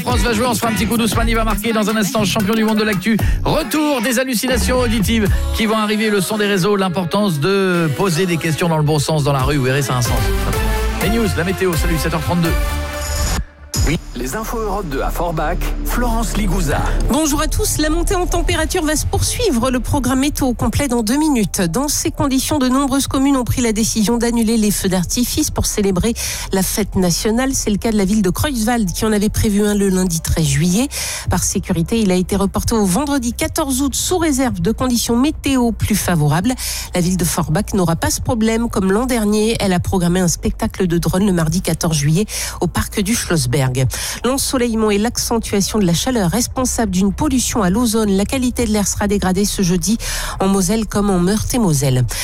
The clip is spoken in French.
France va jouer, on se fera un petit coup d'Ousmane, il va marquer dans un instant, champion du monde de l'actu. Retour des hallucinations auditives qui vont arriver, le son des réseaux, l'importance de poser des questions dans le bon sens dans la rue, vous verrez, ça a un sens. Les news, la météo, salut, 7h32. Oui, les infos Europe 2 à Forbach, Florence Ligouza. Bonjour à tous, la montée en température va se poursuivre. Le programme météo complet dans 2 minutes. Dans ces conditions, de nombreuses communes ont pris la décision d'annuler les feux d'artifice pour célébrer la fête nationale. C'est le cas de la ville de Creutzwald qui en avait prévu un le lundi 13 juillet. Par sécurité, il a été reporté au vendredi 14 août sous réserve de conditions météo plus favorables. La ville de Forbach n'aura pas ce problème. Comme l'an dernier, elle a programmé un spectacle de drone le mardi 14 juillet au parc du Schlossberg. L'ensoleillement et l'accentuation de la chaleur responsable d'une pollution à l'ozone. La qualité de l'air sera dégradée ce jeudi en Moselle comme en Meurthe-et-Moselle.